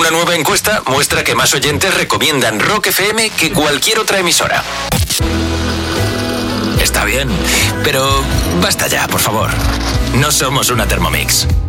Una nueva encuesta muestra que más oyentes recomiendan Rock FM que cualquier otra emisora. Está bien, pero basta ya, por favor. No somos una Thermomix.